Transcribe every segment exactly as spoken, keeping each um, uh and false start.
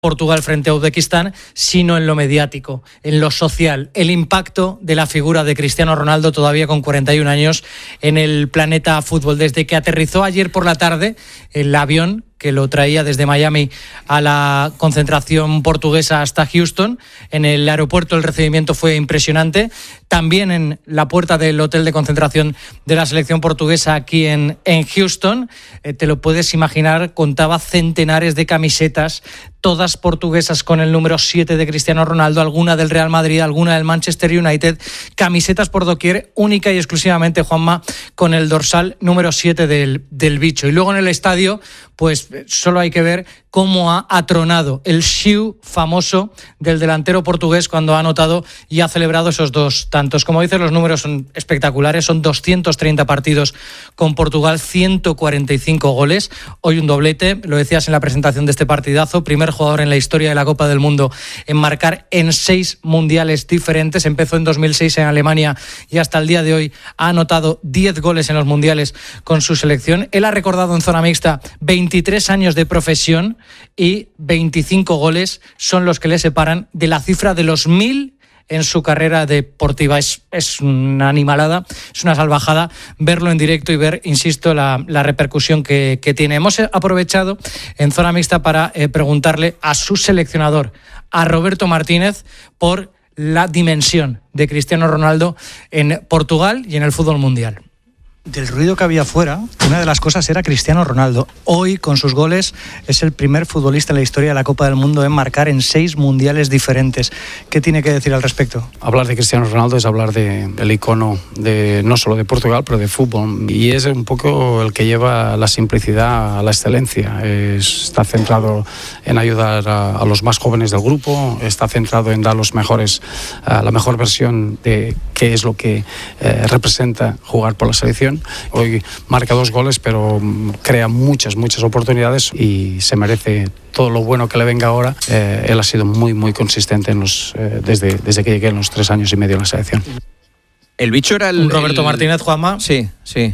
Portugal frente a Uzbekistán, sino en lo mediático, en lo social, el impacto de la figura de Cristiano Ronaldo, todavía con cuarenta y un años, en el planeta fútbol. Desde que aterrizó ayer por la tarde el avión que lo traía desde Miami a la concentración portuguesa hasta Houston, en el aeropuerto el recibimiento fue impresionante. También en la puerta del hotel de concentración de la selección portuguesa aquí en, en Houston, eh, te lo puedes imaginar, contaba centenares de camisetas, todas portuguesas con el número siete de Cristiano Ronaldo, alguna del Real Madrid, alguna del Manchester United, camisetas por doquier, única y exclusivamente, Juanma, con el dorsal número siete del, del bicho. Y luego en el estadio, pues solo hay que ver cómo ha atronado el xiu famoso del delantero portugués cuando ha anotado y ha celebrado esos dos tantos. Como dices, los números son espectaculares, son doscientos treinta partidos con Portugal, ciento cuarenta y cinco goles, hoy un doblete, lo decías en la presentación de este partidazo, primer jugador en la historia de la Copa del Mundo en marcar en seis mundiales diferentes, empezó en dos mil seis en Alemania y hasta el día de hoy ha anotado diez goles en los mundiales con su selección. Él ha recordado en zona mixta veintitrés años de profesión y veinticinco goles son los que le separan de la cifra de los mil en su carrera deportiva. Es, es una animalada, es una salvajada verlo en directo y ver, insisto, la, la repercusión que, que tiene. Hemos aprovechado en zona mixta para eh, preguntarle a su seleccionador, a Roberto Martínez, por la dimensión de Cristiano Ronaldo en Portugal y en el fútbol mundial. Del ruido que había fuera, una de las cosas era Cristiano Ronaldo. Hoy, con sus goles, es el primer futbolista en la historia de la Copa del Mundo en marcar en seis mundiales diferentes. ¿Qué tiene que decir al respecto? Hablar de Cristiano Ronaldo es hablar de, del icono de, no solo de Portugal, pero de fútbol. Y es un poco el que lleva la simplicidad a la excelencia. Es, está centrado en ayudar a, a los más jóvenes del grupo, está centrado en dar los mejores, uh, la mejor versión de qué es lo que eh, representa jugar por la selección. Hoy marca dos goles, pero crea muchas, muchas oportunidades y se merece todo lo bueno que le venga ahora. Eh, él ha sido muy, muy consistente en los, eh, desde, desde que llegué en los tres años y medio en la selección. El bicho era el... Un Roberto el... Martínez, Juanma. Sí, sí.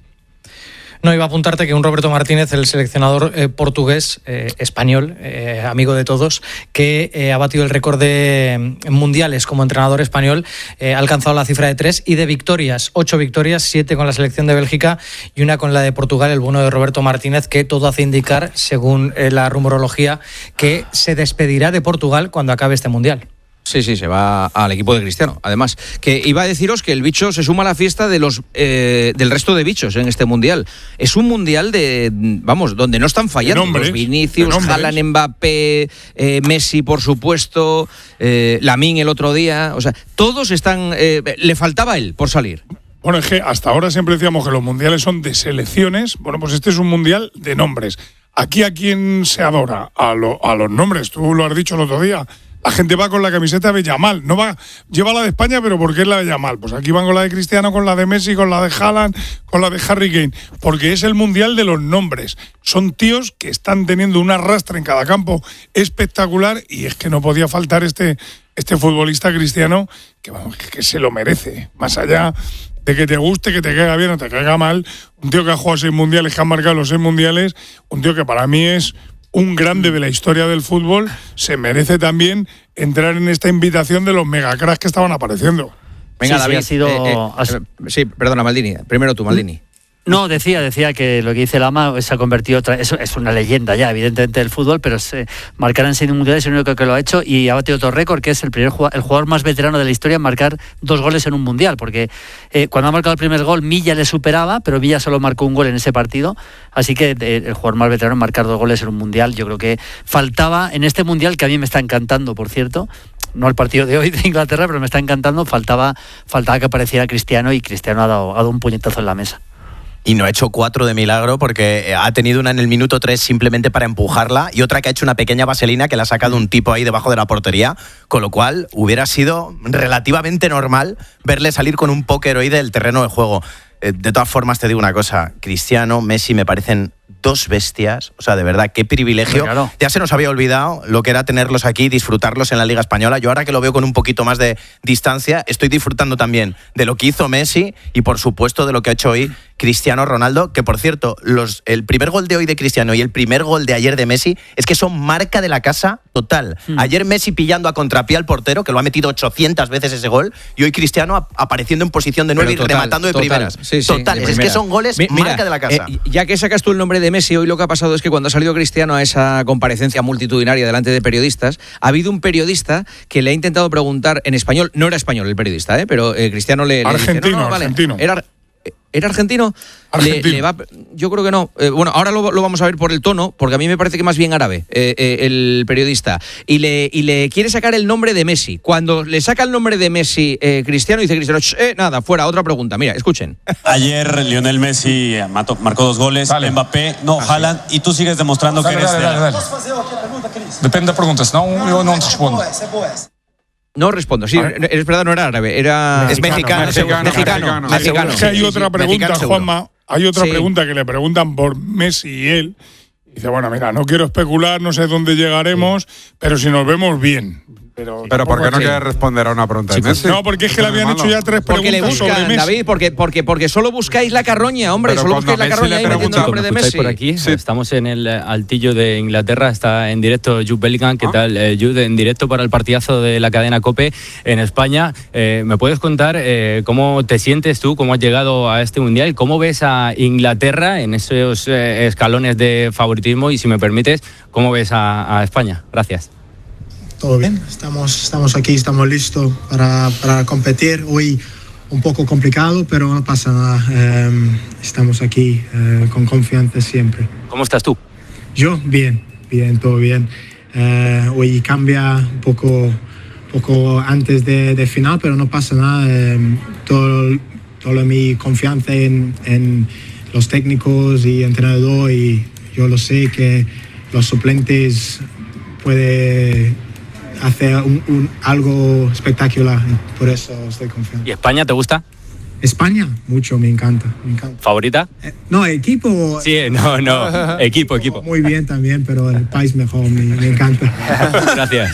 No, iba a apuntarte que un Roberto Martínez, el seleccionador eh, portugués, eh, español, eh, amigo de todos, que eh, ha batido el récord de eh, mundiales como entrenador español, eh, ha alcanzado la cifra de tres y de victorias, ocho victorias, siete con la selección de Bélgica y una con la de Portugal, el bueno de Roberto Martínez, que todo hace indicar, según eh, la rumorología, que se despedirá de Portugal cuando acabe este mundial. Sí, sí, se va al equipo de Cristiano. Además, que iba a deciros que el bicho se suma a la fiesta de los eh, del resto de bichos en este mundial. Es un mundial de, vamos, donde no están fallando. Nombres, los Vinicius, Haaland, Mbappé, eh, Messi, por supuesto, eh, Lamine el otro día. O sea, todos están. Eh, le faltaba él por salir. Bueno, es que hasta ahora siempre decíamos que los mundiales son de selecciones. Bueno, pues este es un mundial de nombres. Aquí a quién se adora, a, lo, a los nombres. Tú lo has dicho el otro día. La gente va con la camiseta de Yamal, no va, lleva la de España, pero ¿por qué es la de Yamal? Pues aquí van con la de Cristiano, con la de Messi, con la de Haaland, con la de Harry Kane, porque es el mundial de los nombres. Son tíos que están teniendo un arrastre en cada campo espectacular y es que no podía faltar este, este futbolista Cristiano que, vamos, que, que se lo merece, más allá de que te guste, que te caiga bien o te caiga mal, un tío que ha jugado seis mundiales, que ha marcado los seis mundiales, un tío que para mí es un grande de la historia del fútbol, se merece también entrar en esta invitación de los megacracks que estaban apareciendo. Venga, sí, David. Sí, ha sido... eh, eh, sí, perdona, Maldini. Primero tú, Maldini. No, decía, decía que lo que dice Lama se ha convertido otra, es, es una leyenda ya, evidentemente, del fútbol, pero se marcar en seis mundiales es el único que lo ha hecho y ha batido otro récord, que es el primer jugador, el jugador más veterano de la historia en marcar dos goles en un mundial, porque eh, cuando ha marcado el primer gol, Milla le superaba, pero Milla solo marcó un gol en ese partido, así que eh, el jugador más veterano en marcar dos goles en un mundial, yo creo que faltaba en este mundial, que a mí me está encantando, por cierto, no el partido de hoy de Inglaterra, pero me está encantando, faltaba, faltaba que apareciera Cristiano y Cristiano ha dado, ha dado un puñetazo en la mesa. Y no ha hecho cuatro de milagro porque ha tenido una en el minuto tres simplemente para empujarla y otra que ha hecho una pequeña vaselina que le ha sacado un tipo ahí debajo de la portería, con lo cual hubiera sido relativamente normal verle salir con un póker hoy del terreno de juego. De todas formas, te digo una cosa, Cristiano, Messi me parecen dos bestias, o sea, de verdad, qué privilegio. Claro. Ya se nos había olvidado lo que era tenerlos aquí, disfrutarlos en la Liga Española. Yo ahora que lo veo con un poquito más de distancia, estoy disfrutando también de lo que hizo Messi y, por supuesto, de lo que ha hecho hoy Cristiano Ronaldo, que por cierto, los, el primer gol de hoy de Cristiano y el primer gol de ayer de Messi es que son marca de la casa total. Mm. Ayer Messi pillando a contrapié al portero, que lo ha metido ochocientas veces ese gol, y hoy Cristiano a, apareciendo en posición de nueve y rematando de total, primeras. Sí, sí, total, de es primera. Que son goles Mi, mira, marca de la casa. Eh, ya que sacas tú el nombre de Messi, hoy lo que ha pasado es que cuando ha salido Cristiano a esa comparecencia multitudinaria delante de periodistas, ha habido un periodista que le ha intentado preguntar en español, no era español el periodista, ¿eh? pero eh, Cristiano le, le argentino, dice, no, no, vale, argentino. Era, ¿Era argentino? Argentino. Le, le va, yo creo que no. Eh, bueno, ahora lo, lo vamos a ver por el tono, porque a mí me parece que más bien árabe eh, eh, el periodista. Y le, y le quiere sacar el nombre de Messi. Cuando le saca el nombre de Messi, eh, Cristiano, dice Cristiano, eh, nada, fuera, otra pregunta. Mira, escuchen. Ayer Lionel Messi marcó dos goles, dale. Mbappé, no, ah, Haaland, sí. Y tú sigues demostrando dale, que eres... Dale, dale, dale. Depende da pergunta, senão eu não te respondo. No respondo, sí, es verdad, no era árabe, era es mexicano, mexicano, mexicano, mexicano. Es que hay otra pregunta, Juanma, hay otra sí. pregunta que le preguntan por Messi y él. Dice, bueno, mira, no quiero especular, no sé dónde llegaremos, sí. pero si nos vemos bien. Pero, pero ¿por qué no quieres responder a una pregunta de Messi? No, porque es que le habían hecho ya tres preguntas porque le buscan, sobre Messi. David, porque, porque, porque solo buscáis la carroña, hombre, pero solo buscáis la carroña ahí metiendo el nombre de Messi. Por aquí, sí. Estamos en el altillo de Inglaterra, está en directo Jude Bellingham. ¿Qué ¿Ah? tal, eh, Jude? En directo para el partidazo de la cadena COPE en España. Eh, ¿Me puedes contar eh, cómo te sientes tú, cómo has llegado a este Mundial? ¿Cómo ves a Inglaterra en esos eh, escalones de favoritismo? Y si me permites, ¿cómo ves a, a España? Gracias. Todo bien, estamos, estamos aquí, estamos listos para, para competir. Hoy un poco complicado, pero no pasa nada. Eh, estamos aquí eh, con confianza siempre. ¿Cómo estás tú? Yo, bien, bien, todo bien. Eh, hoy cambia un poco, poco antes de, de final, pero no pasa nada. Eh, todo, toda mi confianza en, en los técnicos y entrenador, y yo lo sé que los suplentes pueden hacer un, un, algo espectacular, por eso estoy confiante. ¿Y España te gusta? España, mucho, me encanta, me encanta. ¿Favorita? Eh, no, equipo... Sí, no, no, equipo, equipo. Muy bien también, pero el país mejor, me, me encanta. Gracias.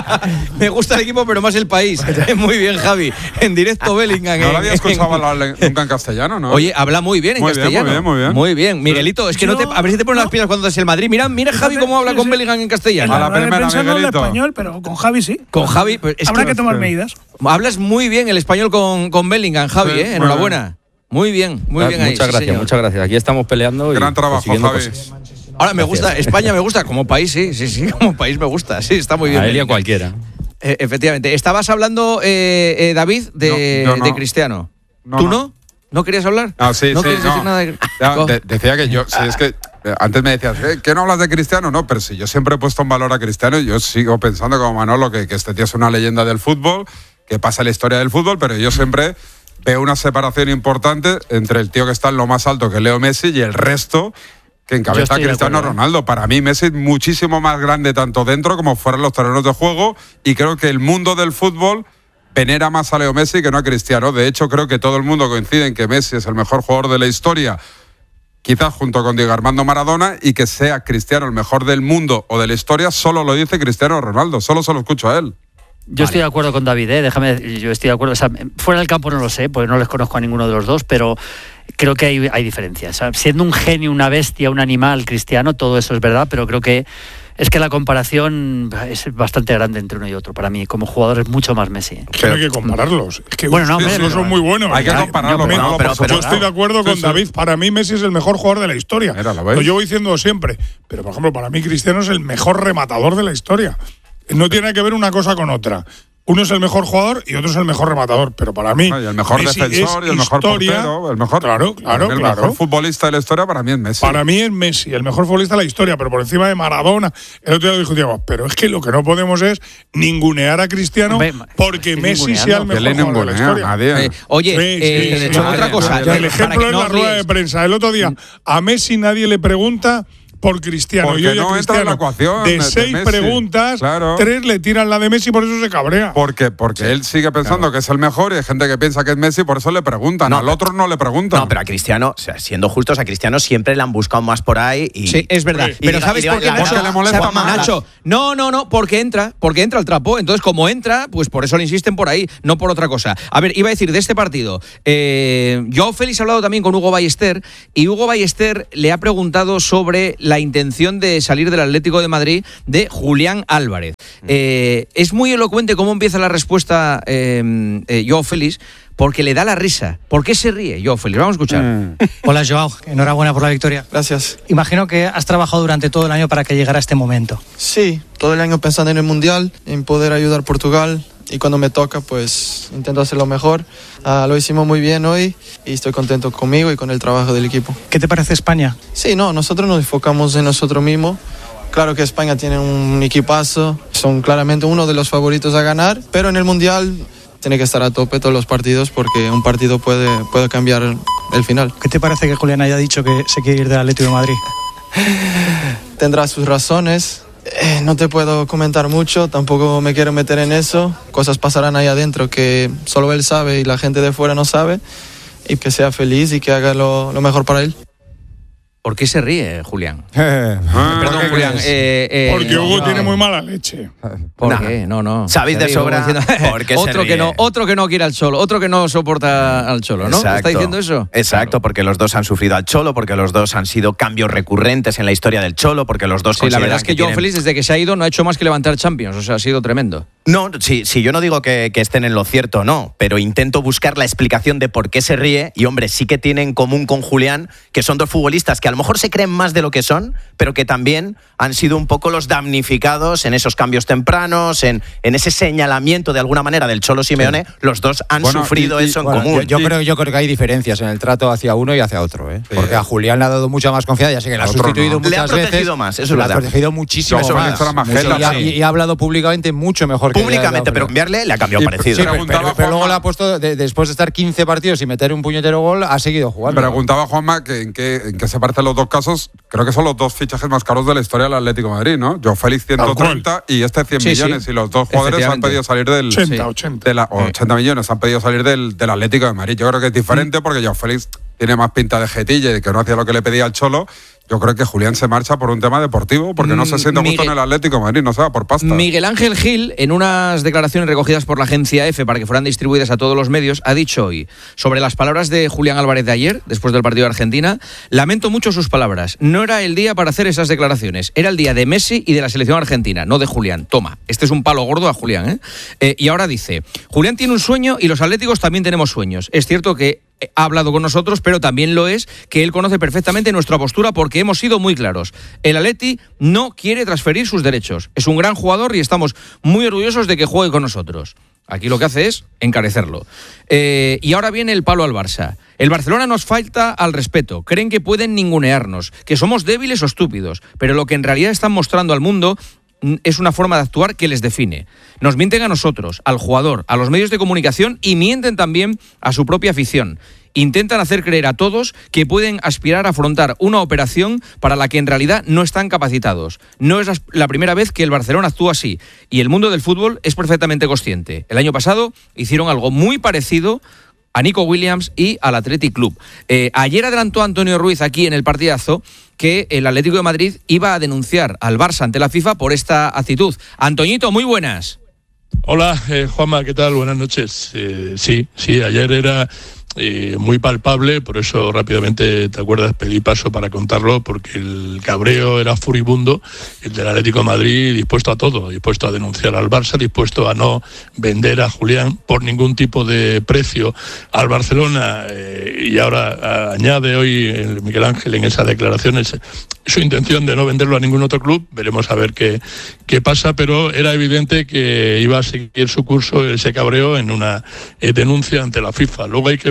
Me gusta el equipo, pero más el país. Muy bien, Javi. En directo Bellingham. No lo había escuchado hablar nunca en castellano, ¿no? Oye, habla muy bien en muy castellano. Bien, muy bien, muy bien. Muy bien. Miguelito, es que Yo, no te... A ver si te pones no. las pilas cuando es el Madrid. Mira, mira Javi cómo habla con Bellingham en castellano. A la primera, Miguelito. No español, pero con Javi sí. Con Javi... Pues es Habrá que, que tomar medidas. Hablas muy bien el español con, con Bellingham, Javi, sí, ¿eh? Enhorabuena. Muy bien, muy bien ahí. Muchas sí, gracias, señor. muchas gracias. Aquí estamos peleando. Gran y trabajo, Javi. Cosas. Ahora me gusta, España me gusta, como país, sí, sí, sí, como país me gusta, sí, está muy bien. A él y a cualquiera. Eh, efectivamente. Estabas hablando, eh, eh, David, de, no, no. de Cristiano. No, ¿Tú no? no? ¿No querías hablar? Ah, sí, ¿No sí, quieres no. decir nada de... Ya, de, decía que yo, sí, es que antes me decías, ¿eh, ¿qué no hablas de Cristiano? No, pero si yo siempre he puesto en valor a Cristiano, yo sigo pensando como Manolo que, que este tío es una leyenda del fútbol, que pasa la historia del fútbol, pero yo siempre veo una separación importante entre el tío que está en lo más alto, que es Leo Messi, y el resto que encabeza a Cristiano acuerdo, Ronaldo. ¿eh? Para mí Messi es muchísimo más grande tanto dentro como fuera de los terrenos de juego, y creo que el mundo del fútbol venera más a Leo Messi que no a Cristiano. De hecho, creo que todo el mundo coincide en que Messi es el mejor jugador de la historia, quizás junto con Diego Armando Maradona, y que sea Cristiano el mejor del mundo o de la historia, solo lo dice Cristiano Ronaldo, solo se lo escucho a él. Yo vale. estoy de acuerdo con David, ¿eh? Déjame, yo estoy de acuerdo. O sea, fuera del campo no lo sé, porque no les conozco a ninguno de los dos, pero creo que hay, hay diferencias. O sea, siendo un genio, una bestia, un animal, Cristiano, todo eso es verdad, pero creo que es que la comparación es bastante grande entre uno y otro. Para mí, como jugador, es mucho más Messi. Pero hay que compararlos. Es que bueno, no, Messi, pero, son muy buenos. Hay que compararlos. No, no, pero, pero, yo estoy de acuerdo con sí, David. Sí. Para mí, Messi es el mejor jugador de la historia. Mira, lo, lo llevo diciendo siempre. Pero, por ejemplo, para mí, Cristiano es el mejor rematador de la historia. No tiene que ver una cosa con otra. Uno es el mejor jugador y otro es el mejor rematador, pero para mí y el mejor Messi defensor y el mejor historia, portero, el mejor, claro, claro, el claro. mejor futbolista de la historia para mí es Messi. Para mí es Messi, el mejor futbolista de la historia, pero por encima de Maradona. El otro día lo discutíamos, pero es que lo que no podemos es ningunear a Cristiano porque Messi sea el mejor jugador de la historia. Nadie. Eh, oye, sí, eh, sí, sí, sí, otra cosa. El ejemplo es la rueda de prensa. El otro día a Messi nadie le pregunta por Cristiano. Porque y hoy no a entra en la ecuación de de seis Messi. preguntas, Claro. tres le tiran la de Messi, por eso se cabrea. Porque, porque él sigue pensando Claro. que es el mejor y hay gente que piensa que es Messi, por eso le preguntan. No, Al otro no le preguntan. No, pero a Cristiano, o sea, siendo justos, a Cristiano siempre le han buscado más por ahí. Y, Sí, es verdad. y Pero diga- ¿sabes y por qué, la- Nacho? Porque le molesta ¿Sabes, más. Nacho, no, no, no, porque entra, porque entra el trapo. Entonces, como entra, pues por eso le insisten por ahí, no por otra cosa. A ver, iba a decir de este partido. Eh, Joao Félix ha hablado también con Hugo Ballester y Hugo Ballester le ha preguntado sobre la intención de salir del Atlético de Madrid de Julián Álvarez. Eh, es muy elocuente cómo empieza la respuesta eh, eh, Joao Félix, porque le da la risa. ¿Por qué se ríe Joao Félix? Vamos a escuchar. Mm. Hola, Joao. Enhorabuena por la victoria. Gracias. Imagino que has trabajado durante todo el año para que llegara este momento. Sí, todo el año pensando en el Mundial, en poder ayudar a Portugal y cuando me toca pues intento hacerlo mejor. Ah, lo hicimos muy bien hoy y estoy contento conmigo y con el trabajo del equipo. ¿Qué te parece España? Sí, no, nosotros nos enfocamos en nosotros mismos. Claro que España tiene un equipazo, son claramente uno de los favoritos a ganar, pero en el Mundial tiene que estar a tope todos los partidos porque un partido puede, puede cambiar el final. ¿Qué te parece que Julián haya dicho que se quiere ir del Atlético de Madrid? Tendrá sus razones. Eh, no te puedo comentar mucho, tampoco me quiero meter en eso. Cosas pasarán ahí adentro que solo él sabe y la gente de fuera no sabe. Y que sea feliz y que haga lo, lo mejor para él. ¿Por qué se ríe, Julián? Ah, Perdón, ¿qué Julián. crees? Eh, eh, Porque Hugo no, tiene no. muy mala leche. ¿Por Nah. qué? No, no. Sabéis Se de ríe sobra como diciendo, por qué se otro que ríe. no, otro que no quiere al Cholo, otro que no soporta al Cholo, ¿no? Exacto. ¿Está diciendo eso? Exacto, porque los dos han sufrido al Cholo, porque los dos han sido cambios recurrentes en la historia del Cholo, porque los dos Sí, la verdad consideran es que, Joao tienen- Félix, desde que se ha ido, no ha hecho más que levantar Champions. O sea, ha sido tremendo. No, si, si yo no digo que, que estén en lo cierto, no, pero intento buscar la explicación de por qué se ríe y, hombre, sí que tienen en común con Julián que son dos futbolistas que a lo mejor se creen más de lo que son, pero que también han sido un poco los damnificados en esos cambios tempranos, en, en ese señalamiento de alguna manera del Cholo Simeone. Sí. Los dos han Bueno, sufrido y- y- eso en Bueno, común. yo, yo creo, yo creo que hay diferencias en el trato hacia uno y hacia otro, ¿eh? Sí. Porque a Julián le ha dado mucha más confianza, ya sé que le ha A otro sustituido no. Le ha muchas protegido veces. más, eso es le ha verdad. protegido muchísimo Eso, más. eso era más Mucho- gela, y, ha, sí. y ha hablado públicamente mucho mejor que Públicamente, le ha dado pero Julián. cambiarle le ha cambiado Y parecido. Sí, pero, preguntaba pero- pero luego Juanma- le ha puesto, de- después de estar quince partidos y meter un puñetero gol, ha seguido jugando. Preguntaba Juanma que en, qué, en qué se parecen los dos casos. Creo que son los dos fichajes más caros de la historia del Atlético de Madrid, ¿no? Joao Félix ciento treinta y este cien Sí, millones. sí. Y los dos jugadores han Efectivamente. pedido salir del. ochenta, sí, ochenta. de la- ochenta millones han pedido salir del, del Atlético de Madrid. Yo creo que es diferente porque Joao Félix tiene más pinta de jetille y que no hacía lo que le pedía al Cholo. Yo creo que Julián se marcha por un tema deportivo, porque no se siente justo Miguel- en el Atlético de Madrid, no se va por pasta. Miguel Ángel Gil, en unas declaraciones recogidas por la agencia EFE para que fueran distribuidas a todos los medios, ha dicho hoy, sobre las palabras de Julián Álvarez de ayer, después del partido de Argentina, lamento mucho sus palabras. No era el día para hacer esas declaraciones. Era el día de Messi y de la selección argentina, no de Julián. Toma, este es un palo gordo a Julián, ¿eh? Eh, y ahora dice, Julián tiene un sueño y los atléticos también tenemos sueños. Es cierto que ha hablado con nosotros, pero también lo es que él conoce perfectamente nuestra postura porque hemos sido muy claros. El Atleti no quiere transferir sus derechos. Es un gran jugador y estamos muy orgullosos de que juegue con nosotros. Aquí lo que hace es encarecerlo. Eh, y ahora viene el palo al Barça. El Barcelona nos falta al respeto. Creen que pueden ningunearnos, que somos débiles o estúpidos, pero lo que en realidad están mostrando al mundo es una forma de actuar que les define. Nos mienten a nosotros, al jugador, a los medios de comunicación y mienten también a su propia afición. Intentan hacer creer a todos que pueden aspirar a afrontar una operación para la que en realidad no están capacitados. No es la primera vez que el Barcelona actúa así y el mundo del fútbol es perfectamente consciente. El año pasado hicieron algo muy parecido a Nico Williams y al Athletic Club. Eh, ayer adelantó Antonio Ruiz aquí en el partidazo que el Atlético de Madrid iba a denunciar al Barça ante la FIFA por esta actitud. Antoñito, muy buenas. Hola, eh, Juanma, ¿qué tal? Buenas noches. Eh, sí, sí, ayer era eh, muy palpable, por eso rápidamente, ¿te acuerdas? Pedí paso para contarlo, porque el cabreo era furibundo, el del Atlético de Madrid dispuesto a todo, dispuesto a denunciar al Barça, dispuesto a no vender a Julián por ningún tipo de precio al Barcelona, eh, y ahora a, añade hoy el Miguel Ángel en esas declaraciones su intención de no venderlo a ningún otro club. Veremos a ver qué, qué pasa, pero era evidente que iba a seguir su curso ese cabreo en una eh, denuncia ante la FIFA. Luego hay que ver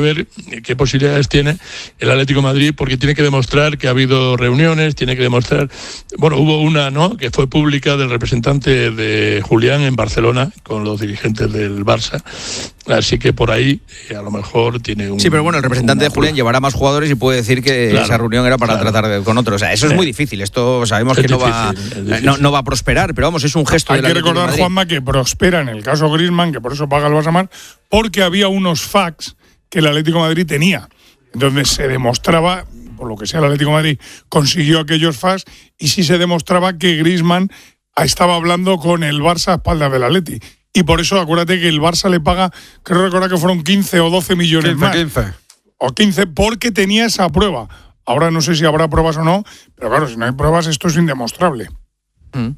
ver qué posibilidades tiene el Atlético de Madrid, porque tiene que demostrar que ha habido reuniones, tiene que demostrar, bueno, hubo una, ¿no?, que fue pública del representante de Julián en Barcelona con los dirigentes del Barça, así que por ahí eh, a lo mejor tiene un... Sí, pero bueno, el representante de Julián llevará más jugadores y puede decir que claro, esa reunión era para claro. tratar de, con otros. O sea, eso es muy difícil, esto sabemos es que no va, no, no va a prosperar, pero vamos, es un gesto Hay de la que recordar, Juanma, que prospera en el caso Griezmann, que por eso paga el Barça, porque había unos fax que el Atlético de Madrid tenía, donde se demostraba, por lo que sea el Atlético de Madrid consiguió aquellos fax, y sí se demostraba que Griezmann estaba hablando con el Barça a espaldas del Atleti. Y por eso acuérdate que el Barça le paga, creo recordar que fueron quince o doce millones quince, más. quince. O quince, porque tenía esa prueba. Ahora no sé si habrá pruebas o no, pero claro, si no hay pruebas esto es indemostrable. Mm.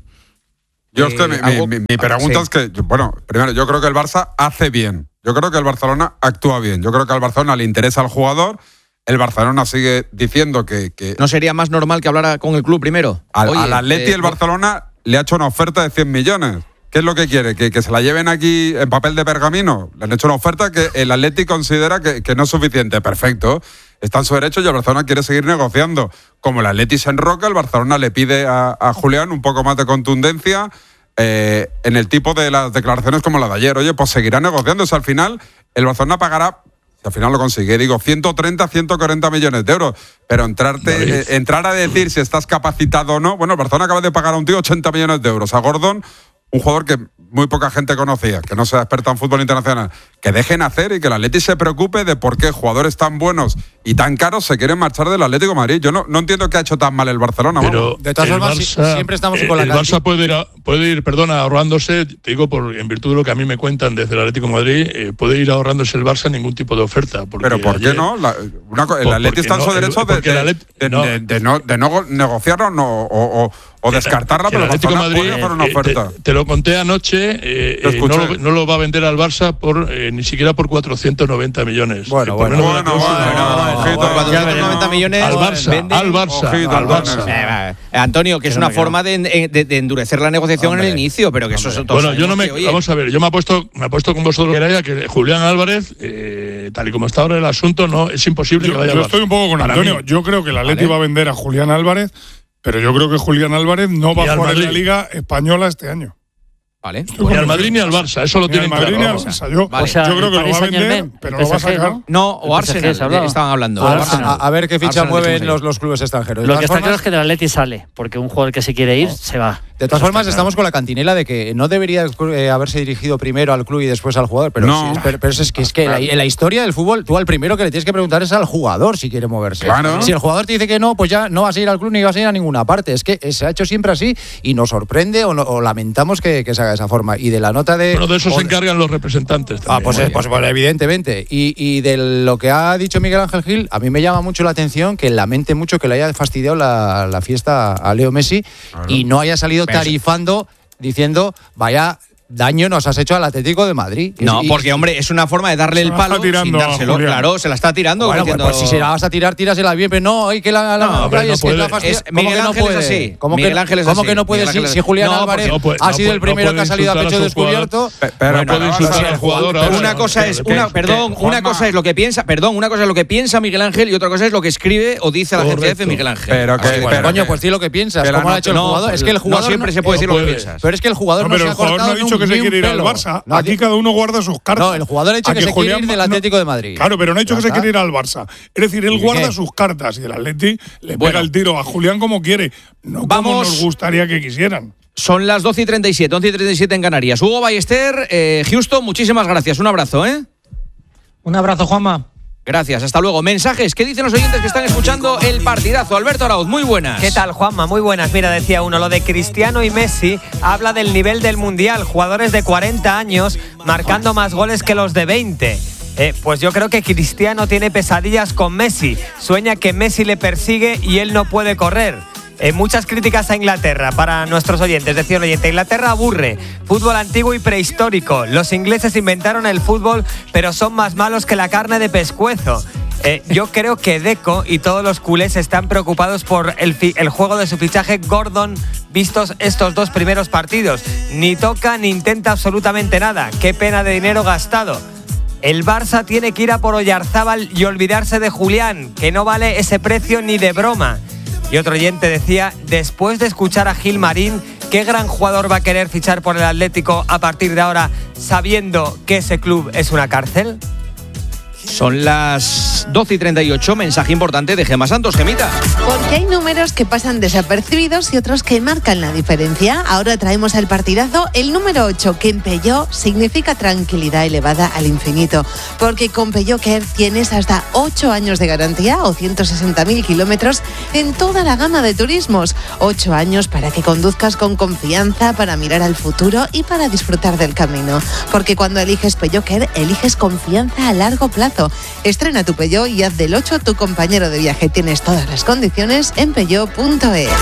Yo, usted, eh, mi, algo, mi, mi pregunta sí. es que, bueno, primero, yo creo que el Barça hace bien. Yo creo que el Barcelona actúa bien. Yo creo que al Barcelona le interesa al jugador. El Barcelona sigue diciendo que... que ¿No sería más normal que hablara con el club primero? Al, Oye, al Atleti eh, el Barcelona le ha hecho una oferta de cien millones. ¿Qué es lo que quiere? ¿Que, que se la lleven aquí en papel de pergamino? Le han hecho una oferta que el Atleti considera que, que no es suficiente. Perfecto. Está en su derecho y el Barcelona quiere seguir negociando. Como el Atleti se enroca, el Barcelona le pide a, a Julián un poco más de contundencia eh, en el tipo de las declaraciones como la de ayer. Oye, pues seguirá negociando. O sea, al final, el Barcelona pagará, si al final lo consigue, digo, ciento treinta, ciento cuarenta millones de euros. Pero entrarte, eh, entrar a decir si estás capacitado o no. Bueno, el Barcelona acaba de pagar a un tío ochenta millones de euros. A Gordon, un jugador que muy poca gente conocía, que no sea experto en fútbol internacional, que dejen hacer y que el Atleti se preocupe de por qué jugadores tan buenos y tan caros se quieren marchar del Atlético de Madrid. Yo no, no entiendo qué ha hecho tan mal el Barcelona. Pero de todas formas, Barça, siempre estamos eh, con la El Barça puede ir, a, puede ir, perdona, ahorrándose, te digo, por, en virtud de lo que a mí me cuentan desde el Atlético de Madrid, eh, puede ir ahorrándose el Barça ningún tipo de oferta. Pero ¿por ayer, qué no? La, una, el Atleti está en su derecho de, de, Atleti, de, no. De, de, no, de no negociarlo no, o, o, o descartarla, pero el Atlético de Madrid puede hacer una oferta. Te, te lo conté anoche. Eh, eh, no, lo, no lo va a vender al Barça por eh, ni siquiera por cuatrocientos noventa millones. Bueno, bueno, bueno, bueno, bueno, por cuatrocientos noventa millones al Barça, vende, al Barça, ojito, al Barça. Eh, eh, Antonio, que es una forma de, de, de endurecer la negociación hombre, en el inicio, pero que hombre. eso es todo. Bueno, yo no me que, vamos a ver, yo me apuesto, me apuesto con vosotros que, que Julián Álvarez, eh, tal y como está ahora el asunto, no es imposible yo, que vaya yo al Barça. Estoy un poco con Para Antonio. Mí. Yo creo que el Atleti ¿Vale? va a vender a Julián Álvarez, pero yo creo que Julián Álvarez no va a jugar en la Liga Española este año. Vale. Ni al Madrid ni al Barça, eso lo tienen claro. Ni al Madrid ni al Barça. Yo, vale. o sea, yo creo que lo va a vender, pero lo va a sacar. No, o Arsenal, estaban hablando. A, a, a ver qué ficha Arsenal mueven los, los clubes extranjeros. Lo que está claro es que del Atleti sale, porque un jugador que se quiere ir, no. se va. De todas formas, estamos con la cantinela de que no debería eh, haberse dirigido primero al club y después al jugador. Pero, no. sí, pero, pero es que, es que la, en la historia del fútbol, tú al primero que le tienes que preguntar es al jugador si quiere moverse. Claro. Si el jugador te dice que no, pues ya no vas a ir al club ni vas a ir a ninguna parte. Es que se ha hecho siempre así y nos sorprende o, no, o lamentamos que, que se haga de esa forma. Y de la nota de... Bueno, de eso o, se encargan los representantes también. Ah, pues, pues bueno, evidentemente. Y, y de lo que ha dicho Miguel Ángel Gil, a mí me llama mucho la atención que lamente mucho que le haya fastidiado la, la fiesta a Leo Messi claro. y no haya salido tarifando diciendo, vaya daño nos has hecho al Atlético de Madrid. No, y, porque, hombre, es una forma de darle el palo sin dárselo. Claro, se la está tirando. Bueno, pues, pues si se la vas a tirar, tírasela bien, pero no, hay que la, la, no, la, no es que la fastidia. Miguel no Ángel puede? es así. ¿Cómo Miguel que, Ángel es ¿cómo así? que no puede si, si Julián no, Álvarez no puede, ha sido no el primero no que ha salido a pecho descubierto? Pero no puede insultar al jugador. Una cosa es, una, perdón, una cosa es lo que piensa, perdón, una cosa es lo que piensa Miguel Ángel y otra cosa es lo que escribe o dice la agencia F Miguel Ángel. Pero que, coño, pues di lo que piensas. ¿Cómo lo ha hecho el jugador? Es que el jugador siempre se puede decir lo que piensas. Pero es que el jugador no se ha cortado. Pero el jugador no ha dicho que se quiere ir al Barça. Aquí cada uno guarda sus cartas. No, el jugador ha dicho que, que se Julián, quiere ir del Atlético de Madrid. Claro, pero no ha dicho que se quiere ir al Barça. Es decir, él guarda qué? sus cartas y el Atleti le bueno. pega el tiro a Julián como quiere, no Vamos. como nos gustaría que quisieran. Son las doce y treinta y siete, once y treinta y siete en Canarias. Hugo Ballester, eh, Houston, muchísimas gracias. Un abrazo, ¿eh? Un abrazo, Juanma. Gracias, hasta luego. Mensajes, ¿qué dicen los oyentes que están escuchando el partidazo? Alberto Arauz, muy buenas. ¿Qué tal, Juanma? Muy buenas. Mira, decía uno, lo de Cristiano y Messi habla del nivel del Mundial. Jugadores de cuarenta años marcando más goles que los de veinte. Eh, pues yo creo que Cristiano tiene pesadillas con Messi. Sueña que Messi le persigue y él no puede correr. Eh, muchas críticas a Inglaterra para nuestros oyentes. Decía un oyente, Inglaterra aburre, fútbol antiguo y prehistórico. Los ingleses inventaron el fútbol, pero son más malos que la carne de pescuezo. Eh, yo creo que Deco y todos los culés están preocupados por el, fi- el juego de su fichaje Gordon, vistos estos dos primeros partidos. Ni toca ni intenta absolutamente nada. Qué pena de dinero gastado. El Barça tiene que ir a por Oyarzábal y olvidarse de Julián, que no vale ese precio ni de broma. Y otro oyente decía, después de escuchar a Gil Marín, ¿qué gran jugador va a querer fichar por el Atlético a partir de ahora, sabiendo que ese club es una cárcel? Son las doce y treinta y ocho, mensaje importante de Gemma Santos. Gemita. Porque hay números que pasan desapercibidos y otros que marcan la diferencia. Ahora traemos al partidazo el número ocho, que en Peugeot significa tranquilidad elevada al infinito. Porque con Peugeot Care tienes hasta ocho años de garantía o ciento sesenta mil kilómetros en toda la gama de turismos. ocho años para que conduzcas con confianza, para mirar al futuro y para disfrutar del camino. Porque cuando eliges Peugeot Care, eliges confianza a largo plazo. Estrena tu Peugeot y haz del ocho tu compañero de viaje. Tienes todas las condiciones en peugeot punto es.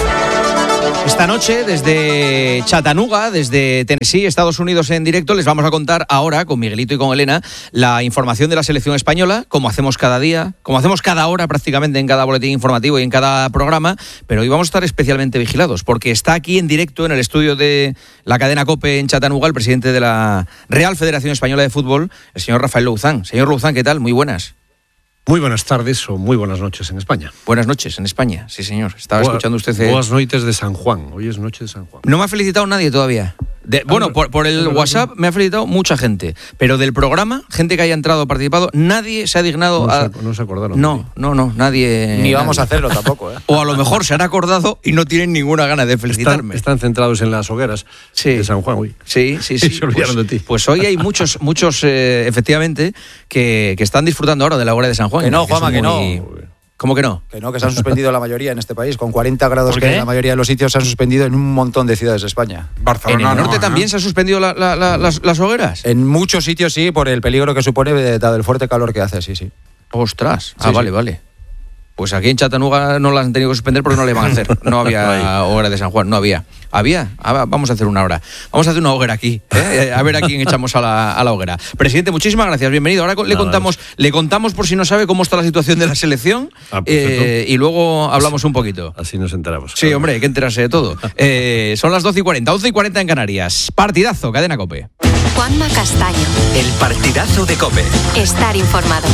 Esta noche, desde Chattanooga, desde Tennessee, Estados Unidos en directo, les vamos a contar ahora, con Miguelito y con Elena, la información de la selección española, como hacemos cada día, como hacemos cada hora prácticamente en cada boletín informativo y en cada programa, pero hoy vamos a estar especialmente vigilados, porque está aquí en directo en el estudio de la cadena COPE en Chattanooga el presidente de la Real Federación Española de Fútbol, el señor Rafael Louzán. Señor Louzán, ¿qué tal? Muy buenas. Muy buenas tardes o muy buenas noches en España. Buenas noches en España, sí señor. Estaba Boa, escuchando usted... Eh... Buenas noites de San Juan, hoy es noche de San Juan. No me ha felicitado nadie todavía. De, bueno, por, por el WhatsApp me ha felicitado mucha gente, pero del programa, gente que haya entrado o participado, nadie se ha dignado no a... Se, no se acordaron. No, no, no, nadie... Ni vamos nadie. a hacerlo tampoco, ¿eh? O a lo mejor se han acordado y no tienen ninguna gana de felicitarme. Están, están centrados en las hogueras sí. de San Juan hoy. Sí, sí, sí. Se olvidaron pues, de ti. Pues hoy hay muchos, muchos eh, efectivamente, que, que están disfrutando ahora de la hoguera de San Juan. Que no, Juanma, que, que muy... no. ¿Cómo que no? Que no, que se han suspendido la mayoría en este país. Con cuarenta grados que en la mayoría de los sitios se han suspendido en un montón de ciudades de España. Barcelona, ¿En el norte no, también ¿no? se han suspendido la, la, la, las, las hogueras? En muchos sitios sí, por el peligro que supone dado el fuerte calor que hace, sí, sí. Ostras, ah, sí, vale, sí. vale. Pues aquí en Chattanooga no las han tenido que suspender porque no le van a hacer. No había hoguera de San Juan, no había. ¿Había? Ah, vamos a hacer una hora. Vamos a hacer una hoguera aquí. ¿eh? A ver a quién echamos a la, a la hoguera. Presidente, muchísimas gracias, bienvenido. Ahora le contamos, le contamos por si no sabe cómo está la situación de la selección ah, eh, y luego hablamos un poquito. Así nos enteramos. Sí, hombre, hay que enterarse de todo. Eh, son las doce y cuarenta, once y cuarenta en Canarias. Partidazo, cadena COPE. Juanma Castaño. El partidazo de COPE. Estar informado.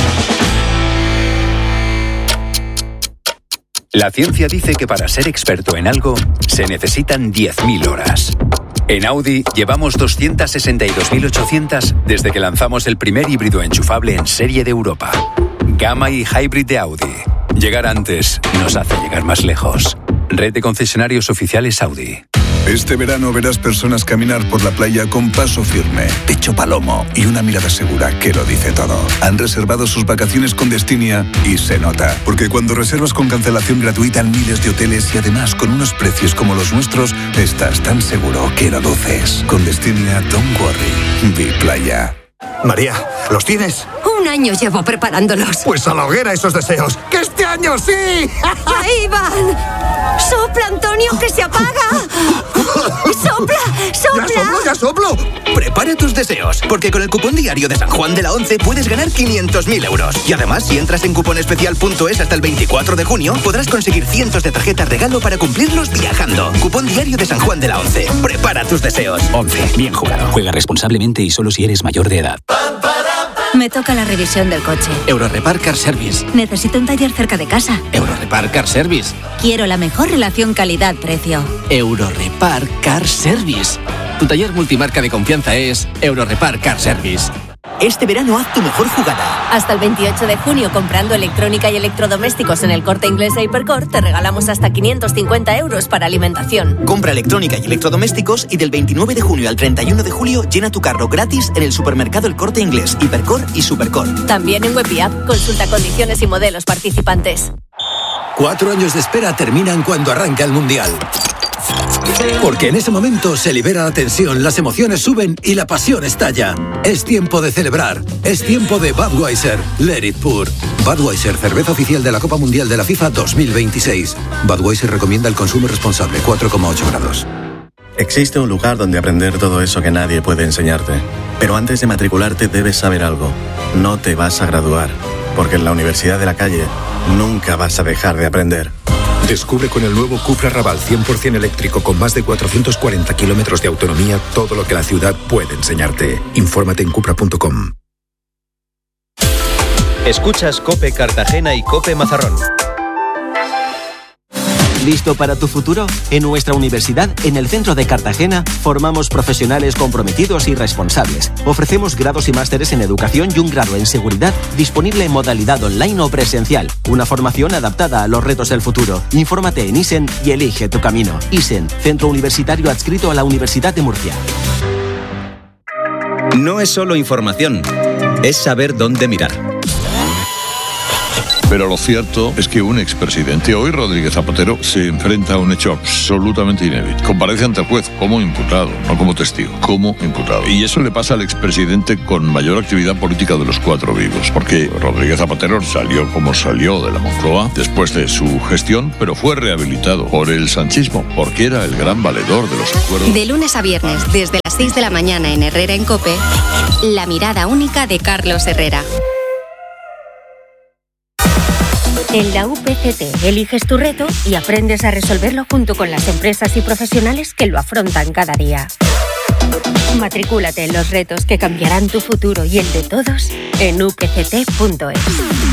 La ciencia dice que para ser experto en algo se necesitan diez mil horas. En Audi llevamos doscientas sesenta y dos mil ochocientas desde que lanzamos el primer híbrido enchufable en serie de Europa. Gamma y Hybrid de Audi. Llegar antes nos hace llegar más lejos. Red de concesionarios oficiales Audi. Este verano verás personas caminar por la playa con paso firme, pecho palomo y una mirada segura que lo dice todo. Han reservado sus vacaciones con Destinia y se nota, porque cuando reservas con cancelación gratuita en miles de hoteles y además con unos precios como los nuestros, estás tan seguro que lo duces. Con Destinia, don't worry. Be playa. María, ¿los tienes? Un año llevo preparándolos. Pues a la hoguera esos deseos. ¡Que este año sí! ¡Ahí van! ¡Sopla, Antonio, que se apaga! ¡Sopla, sopla! ¡Ya soplo, ya soplo! Prepara tus deseos, porque con el cupón diario de San Juan de la Once puedes ganar quinientos mil euros. Y además, si entras en cuponespecial punto es hasta el veinticuatro de junio, podrás conseguir cientos de tarjetas regalo para cumplirlos viajando. Cupón diario de San Juan de la Once. Prepara tus deseos. Once, bien jugado. Juega responsablemente y solo si eres mayor de edad. Me toca la revisión del coche. Eurorepar Car Service. Necesito un taller cerca de casa. Eurorepar Car Service. Quiero la mejor relación calidad-precio. Eurorepar Car Service. Tu taller multimarca de confianza es Eurorepar Car Service. Este verano haz tu mejor jugada. Hasta el veintiocho de junio, comprando electrónica y electrodomésticos en el Corte Inglés e Hipercor, te regalamos hasta quinientos cincuenta euros para alimentación. Compra electrónica y electrodomésticos y del veintinueve de junio al treinta y uno de julio llena tu carro gratis en el supermercado El Corte Inglés, Hipercor y Supercor. También en web y app. Consulta condiciones y modelos participantes. Cuatro años de espera terminan cuando arranca el Mundial. Porque en ese momento se libera la tensión, las emociones suben y la pasión estalla. Es tiempo de celebrar. Es tiempo de Budweiser. Let it pour. Budweiser, cerveza oficial de la Copa Mundial de la FIFA dos mil veintiséis. Budweiser recomienda el consumo responsable, cuatro coma ocho grados. Existe un lugar donde aprender todo eso que nadie puede enseñarte. Pero antes de matricularte debes saber algo. No te vas a graduar, porque en la Universidad de la Calle nunca vas a dejar de aprender. Descubre con el nuevo Cupra Raval cien por ciento eléctrico con más de cuatrocientos cuarenta kilómetros de autonomía todo lo que la ciudad puede enseñarte. Infórmate en cupra punto com. Escuchas COPE Cartagena y COPE Mazarrón. ¿Listo para tu futuro? En nuestra universidad, en el centro de Cartagena, formamos profesionales comprometidos y responsables. Ofrecemos grados y másteres en educación y un grado en seguridad disponible en modalidad online o presencial. Una formación adaptada a los retos del futuro. Infórmate en ISEN y elige tu camino. ISEN, centro universitario adscrito a la Universidad de Murcia. No es solo información, es saber dónde mirar. Pero lo cierto es que un expresidente, hoy Rodríguez Zapatero, se enfrenta a un hecho absolutamente inédito. Comparece ante el juez como imputado, no como testigo, como imputado. Y eso le pasa al expresidente con mayor actividad política de los cuatro vivos, porque Rodríguez Zapatero salió como salió de la Moncloa después de su gestión, pero fue rehabilitado por el sanchismo, porque era el gran valedor de los acuerdos. De lunes a viernes, desde las seis de la mañana en Herrera en COPE, la mirada única de Carlos Herrera. En la U P C T eliges tu reto y aprendes a resolverlo junto con las empresas y profesionales que lo afrontan cada día. Matrículate en los retos que cambiarán tu futuro y el de todos en u p c t punto es.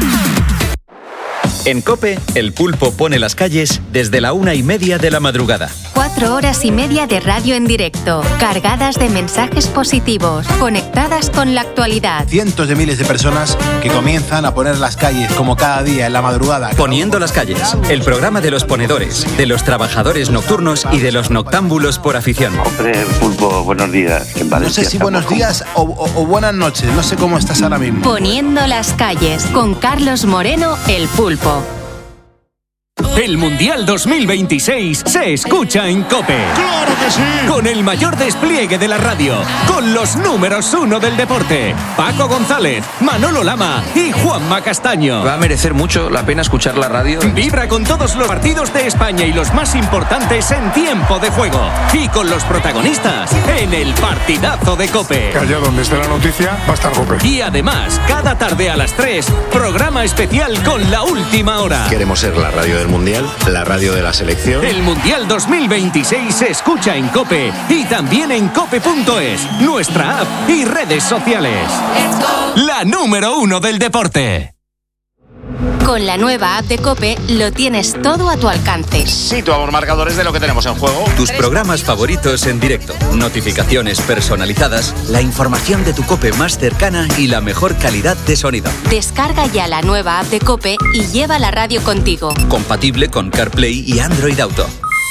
En COPE, el pulpo pone las calles desde la una y media de la madrugada. Cuatro horas y media de radio en directo, cargadas de mensajes positivos, conectadas con la actualidad. Cientos de miles de personas que comienzan a poner las calles como cada día en la madrugada. Poniendo las calles, el programa de los ponedores, de los trabajadores nocturnos y de los noctámbulos por afición. Hombre, pulpo, buenos días. En no sé si buenos días o, o, o buenas noches, no sé cómo estás ahora mismo. Poniendo las calles, con Carlos Moreno, el pulpo. El Mundial dos mil veintiséis se escucha en COPE. ¡Claro que sí! Con el mayor despliegue de la radio, con los números uno del deporte, Paco González, Manolo Lama y Juanma Castaño. Va a merecer mucho la pena escuchar la radio. Vibra con todos los partidos de España y los más importantes en tiempo de juego. Y con los protagonistas en el partidazo de COPE. Que allá donde esté la noticia va a estar COPE. Y además, cada tarde a las tres, programa especial con la última hora. Queremos ser la radio del Mundial, la radio de la selección. El Mundial dos mil veintiséis se escucha en COPE y también en cope punto es, nuestra app y redes sociales. La número uno del deporte. Con la nueva app de COPE lo tienes todo a tu alcance. Situamos marcadores de lo que tenemos en juego. Tus programas favoritos en directo, notificaciones personalizadas, la información de tu COPE más cercana y la mejor calidad de sonido. Descarga ya la nueva app de COPE y lleva la radio contigo. Compatible con CarPlay y Android Auto.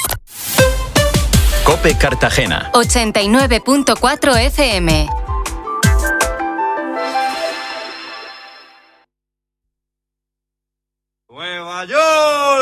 COPE Cartagena. ochenta y nueve punto cuatro F M. Nueva York.